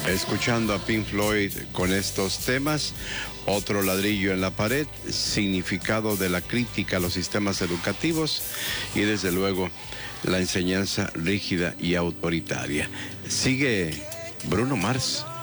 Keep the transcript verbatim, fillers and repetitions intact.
Escuchando a Pink Floyd con estos temas, otro ladrillo en la pared, significado de la crítica a los sistemas educativos y desde luego la enseñanza rígida y autoritaria. Sigue Bruno Mars.